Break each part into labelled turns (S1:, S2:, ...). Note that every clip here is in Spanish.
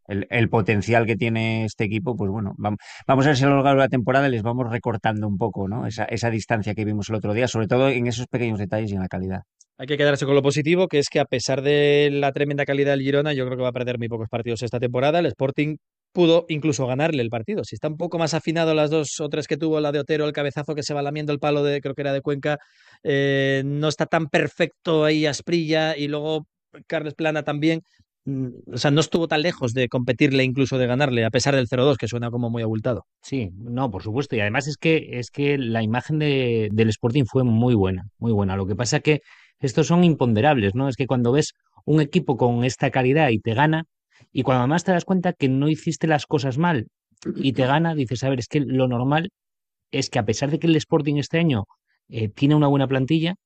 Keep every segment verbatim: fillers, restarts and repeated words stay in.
S1: el, el potencial que tiene este equipo, pues bueno, vamos, vamos a ver si a lo largo de la temporada les vamos recortando un poco, ¿no? Esa, esa distancia que vimos el otro día, sobre todo en esos pequeños detalles y en la calidad.
S2: Hay que quedarse con lo positivo, que es que a pesar de la tremenda calidad del Girona, yo creo que va a perder muy pocos partidos esta temporada. El Sporting pudo incluso ganarle el partido. Si está un poco más afinado las dos o tres que tuvo, la de Otero, el cabezazo que se va lamiendo el palo de, creo que era de Cuenca, eh, no está tan perfecto ahí Asprilla y luego Carles Plana también. Mm, O sea, no estuvo tan lejos de competirle, incluso de ganarle, a pesar del cero dos, que suena como muy abultado.
S3: Sí, no, por supuesto. Y además es que, es que la imagen de, del Sporting fue muy buena, muy buena. Lo que pasa es que estos son imponderables, ¿no? Es que cuando ves un equipo con esta calidad y te gana, y cuando además te das cuenta que no hiciste las cosas mal y te gana, dices, a ver, es que lo normal es que a pesar de que el Sporting este año eh, tiene una buena plantilla,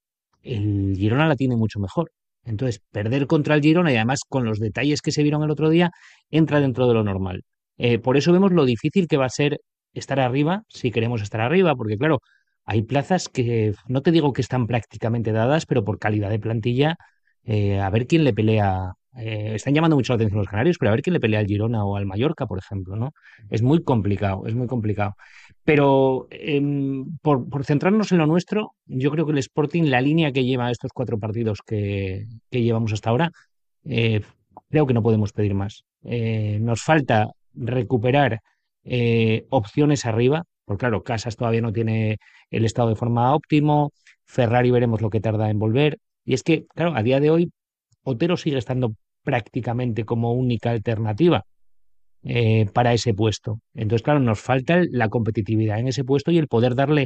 S3: el Girona la tiene mucho mejor. Entonces, perder contra el Girona y además con los detalles que se vieron el otro día, entra dentro de lo normal. Eh, por eso vemos lo difícil que va a ser estar arriba, si queremos estar arriba, porque claro, hay plazas que no te digo que están prácticamente dadas, pero por calidad de plantilla, eh, a ver quién le pelea. Eh, están llamando mucho la atención los canarios, pero a ver quién le pelea al Girona o al Mallorca, por ejemplo, ¿no? Es muy complicado, es muy complicado. Pero em, por, por centrarnos en lo nuestro, yo creo que el Sporting, la línea que lleva estos cuatro partidos que, que llevamos hasta ahora, eh, creo que no podemos pedir más. Eh, nos falta recuperar eh, opciones arriba, porque claro, Casas todavía no tiene el estado de forma óptimo, Ferrari veremos lo que tarda en volver. Y es que, claro, a día de hoy, Otero sigue estando prácticamente como única alternativa eh, para ese puesto. Entonces, claro, nos falta la competitividad en ese puesto y el poder darle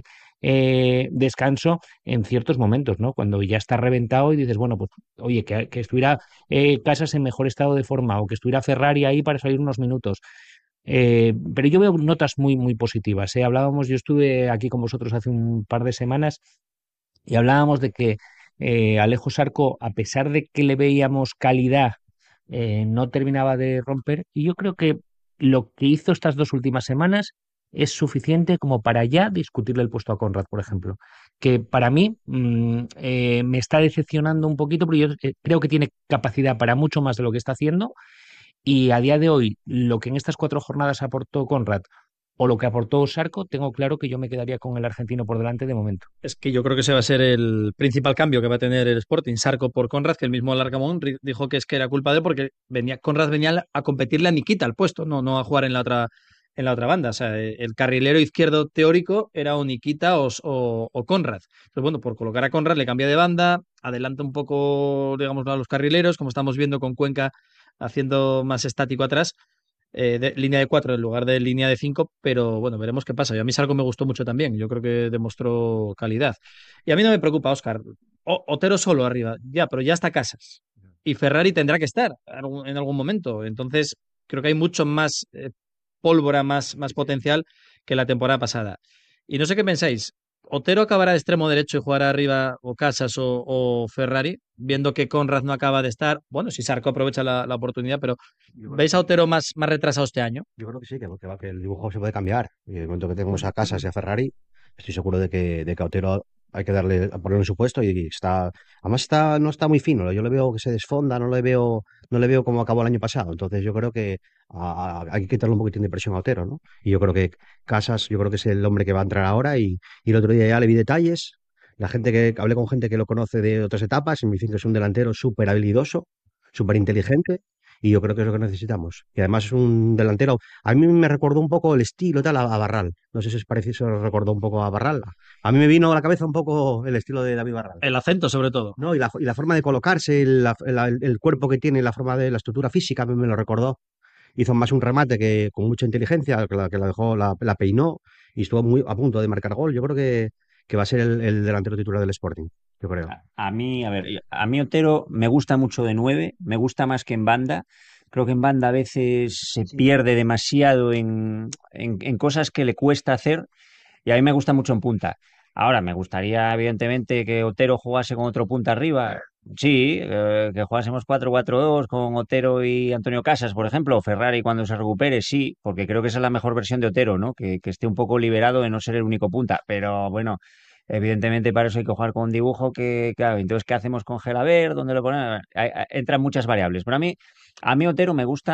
S3: eh, descanso en ciertos momentos, ¿no? Cuando ya está reventado y dices, bueno, pues, oye, que, que estuviera eh, Casas en mejor estado de forma o que estuviera Ferrari ahí para salir unos minutos. Eh, pero yo veo notas muy, muy positivas. ¿eh? Hablábamos, yo estuve aquí con vosotros hace un par de semanas y hablábamos de que eh, Alejo Sarco, a pesar de que le veíamos calidad, eh, no terminaba de romper. Y yo creo que lo que hizo estas dos últimas semanas es suficiente como para ya discutirle el puesto a Conrad, por ejemplo. Que para mí mm, eh, me está decepcionando un poquito, pero yo eh, creo que tiene capacidad para mucho más de lo que está haciendo. Y a día de hoy, lo que en estas cuatro jornadas aportó Conrad o lo que aportó Sarco, tengo claro que yo me quedaría con el argentino por delante de momento.
S2: Es que yo creo que ese va a ser el principal cambio que va a tener el Sporting, Sarco por Conrad, que el mismo Larcamón ri- dijo que es que era culpa de él porque venía, Conrad venía a competirle a Nikita al puesto, no, no a jugar en la otra, en la otra banda. O sea, eh, el carrilero izquierdo teórico era o Nikita o, o, o Conrad. Entonces, bueno, por colocar a Conrad le cambia de banda, adelanta un poco, digamos, a los carrileros, como estamos viendo con Cuenca haciendo más estático atrás, eh, de, línea de cuatro en lugar de línea de cinco, pero bueno, veremos qué pasa. Y a mí Sarko me gustó mucho también, yo creo que demostró calidad. Y a mí no me preocupa, Oscar. O- Otero solo arriba, ya, pero ya está Casas. Y Ferrari tendrá que estar algún- en algún momento. Entonces, creo que hay mucho más eh, pólvora, más, más potencial que la temporada pasada. Y no sé qué pensáis. ¿Otero acabará de extremo derecho y jugará arriba o Casas o, o Ferrari? Viendo que Conrad no acaba de estar. Bueno, si Sarko aprovecha la, la oportunidad, pero
S4: Yo creo
S2: ¿veis a Otero más, más retrasado este año?
S4: Yo creo que sí, que, que, va- que el dibujo se puede cambiar. Y en el momento que tengamos a Casas y a Ferrari, estoy seguro de que, de que a Otero hay que darle, a ponerlo en su puesto y está, además está, no está muy fino. Yo le veo que se desfonda, no le veo, no le veo como acabó el año pasado. Entonces yo creo que a- a- hay que quitarle un poquitín de presión a Otero, ¿no? Y yo creo que Casas, yo creo que es el hombre que va a entrar ahora y, y el otro día ya le vi detalles. La gente que, hablé con gente que lo conoce de otras etapas y me dicen que es un delantero súper habilidoso, súper inteligente y yo creo que es lo que necesitamos. Y además es un delantero. A mí me recordó un poco el estilo tal a, a Barral. No sé si es parecido, se recordó un poco a Barral. A mí me vino a la cabeza un poco el estilo de David Barral.
S2: El acento, sobre todo.
S4: No, y la, y la forma de colocarse, la- la- el, el cuerpo que tiene, la forma de la estructura física, a mí me lo recordó. Hizo más un remate que con mucha inteligencia, que la, que la dejó, la, la peinó y estuvo muy a punto de marcar gol. Yo creo que, que va a ser el, el delantero titular del Sporting, yo creo.
S1: A, a mí, a ver, a mí Otero me gusta mucho de nueve, me gusta más que en banda. Creo que en banda a veces se pierde demasiado en, en, en cosas que le cuesta hacer y a mí me gusta mucho en punta. Ahora, me gustaría, evidentemente, que Otero jugase con otro punta arriba. Sí, eh, que jugásemos cuatro cuatro dos con Otero y Antonio Casas, por ejemplo, o Ferrari cuando se recupere, sí, porque creo que esa es la mejor versión de Otero, ¿no? Que, que esté un poco liberado de no ser el único punta. Pero bueno, evidentemente para eso hay que jugar con un dibujo que, claro, entonces, ¿qué hacemos con Gelaber? ¿Dónde lo ponemos? Hay- hay- Entran muchas variables. Pero a mí, a mí Otero me gusta.